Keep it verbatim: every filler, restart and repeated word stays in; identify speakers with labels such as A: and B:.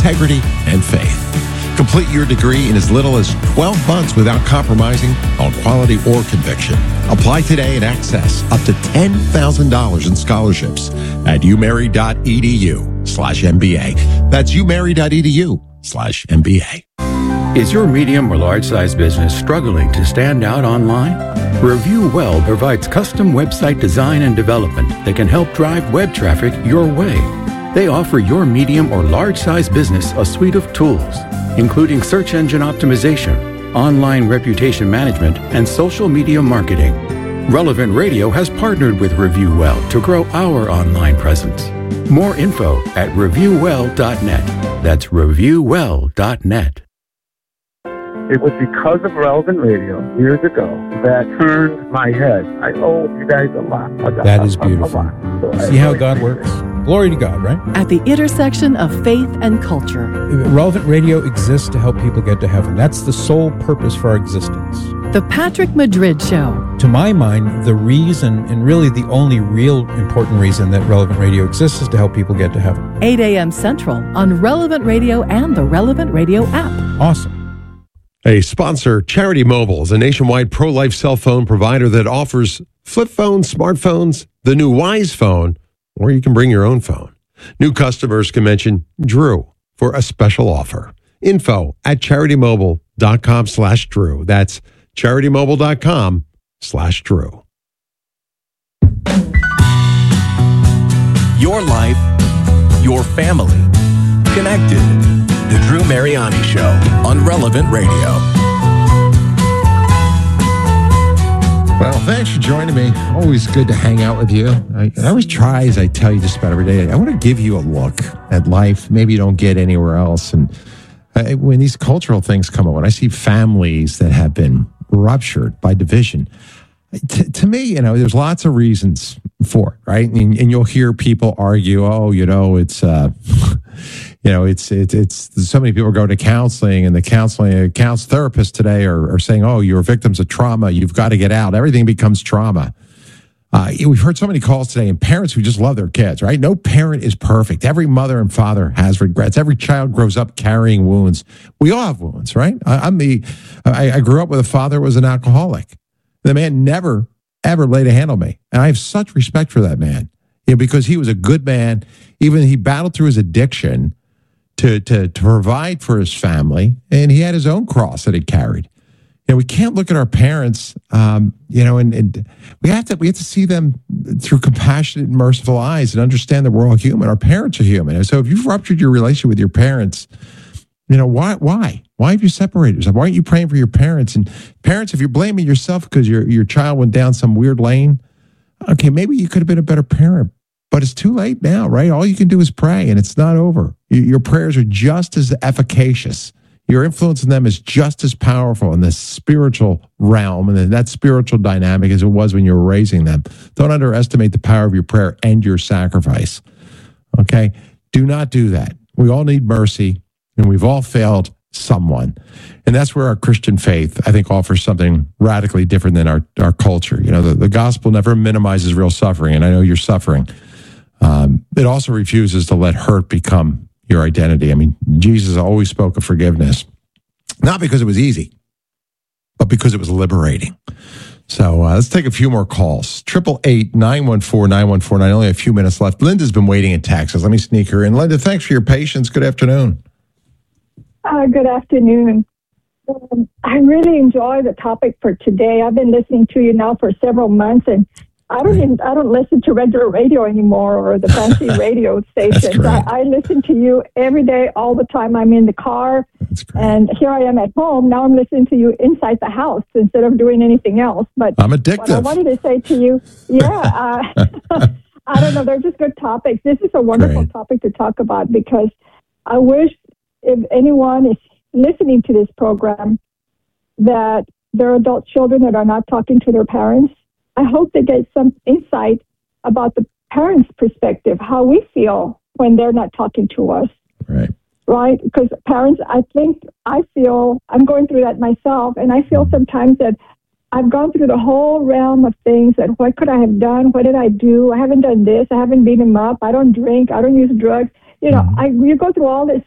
A: integrity, and faith. Complete your degree in as little as twelve months without compromising on quality or conviction. Apply today and access up to ten thousand dollars in scholarships at umary.edu slash MBA. That's umary.edu slash MBA.
B: Is your medium or large-size business struggling to stand out online? Review Well provides custom website design and development that can help drive web traffic your way. They offer your medium or large-size business a suite of tools, including search engine optimization, online reputation management, and social media marketing. Relevant Radio has partnered with Review Well to grow our online presence. More info at review well dot net. That's review well dot net.
C: It was because of Relevant Radio years ago that turned my head. I owe you guys a lot. A,
D: that
C: a,
D: is beautiful.
C: A, a
D: so See how God works? Glory to God, right?
E: At the intersection of faith and culture.
D: Relevant Radio exists to help people get to heaven. That's the sole purpose for our existence.
E: The Patrick Madrid Show.
D: To my mind, the reason, and really the only real important reason that Relevant Radio exists is to help people get to heaven.
E: eight a.m. Central on Relevant Radio and the Relevant Radio app.
D: Awesome.
A: A sponsor, Charity Mobile, is a nationwide pro-life cell phone provider that offers flip phones, smartphones, the new Wise phone, or you can bring your own phone. New customers can mention Drew for a special offer. Info at charitymobile.com slash Drew. That's charitymobile.com slash Drew.
F: Your life, your family, connected. The Drew Mariani Show on Relevant Radio.
A: Well, thanks for joining me. Always good to hang out with you. I, I always try, as I tell you just about every day, I want to give you a look at life maybe you don't get anywhere else. And I, when these cultural things come up, when I see families that have been ruptured by division, T- to me, you know, there's lots of reasons for it, right? And, and you'll hear people argue, oh, you know, it's, uh, you know, it's, it's, it's, so many people go to counseling and the counseling, counts therapists today are, are saying, oh, you're victims of trauma. You've got to get out. Everything becomes trauma. Uh, we've heard so many calls today and parents who just love their kids, right? No parent is perfect. Every mother and father has regrets. Every child grows up carrying wounds. We all have wounds, right? I, I'm the, I, I grew up with a father who was an alcoholic. The man never, ever laid a hand on me. And I have such respect for that man, you know, because he was a good man. Even he battled through his addiction to, to, to provide for his family. And he had his own cross that he carried. You know, we can't look at our parents, um, you know, and, and we have to we have to see them through compassionate and merciful eyes and understand that we're all human. Our parents are human. And so if you've ruptured your relationship with your parents, you know, why, why, why have you separated yourself? Why aren't you praying for your parents? And parents, if you're blaming yourself because your, your child went down some weird lane, okay, maybe you could have been a better parent, but it's too late now, right? All you can do is pray and it's not over. Your prayers are just as efficacious. Your influence in them is just as powerful in the spiritual realm and in that spiritual dynamic as it was when you were raising them. Don't underestimate the power of your prayer and your sacrifice, okay? Do not do that. We all need mercy. And we've all failed someone. And that's where our Christian faith, I think, offers something radically different than our, our culture. You know, the, the gospel never minimizes real suffering, and I know you're suffering. Um, it also refuses to let hurt become your identity. I mean, Jesus always spoke of forgiveness, not because it was easy, but because it was liberating. So uh, let's take a few more calls. Triple eight nine one four nine one four nine. Only a few minutes left. Linda's been waiting in Texas. Let me sneak her in. Linda, thanks for your patience. Good afternoon.
G: Uh, good afternoon. Um, I really enjoy the topic for today. I've been listening to you now for several months, and I don't even, I don't listen to regular radio anymore or the fancy radio stations. I, I listen to you every day, all the time. I'm in the car, and here I am at home. Now I'm listening to you inside the house instead of doing anything else. But
A: I'm addictive.
G: What I wanted to say to you, yeah, uh, I don't know. They're just good topics. This is a wonderful Great. topic to talk about because I wish if anyone is listening to this program that there are adult children that are not talking to their parents. I hope they get some insight about the parents' perspective, how we feel when they're not talking to us.
A: Right.
G: Right? Because parents, I think, I feel, I'm going through that myself, and I feel sometimes that I've gone through the whole realm of things that what could I have done? What did I do? I haven't done this. I haven't beat him up. I don't drink. I don't use drugs. You know, mm-hmm. I you go through all this